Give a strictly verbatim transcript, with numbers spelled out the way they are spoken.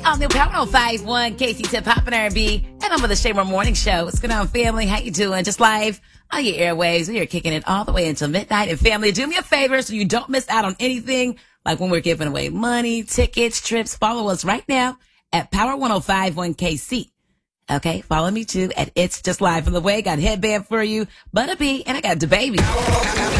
on the Power oh five one K C Tip Hop and R and B, and I'm with the Shamer Morning Show. What's going on, family? How you doing? Just live on your airwaves. We are kicking it all the way until midnight. And family, do me a favor so you don't miss out on anything, like when we're giving away money, tickets, trips. Follow us right now at Power ten fifty-one K C. Okay, follow me too at It's Just Live from the Way. Got headband for you, Butta B, and I got the baby.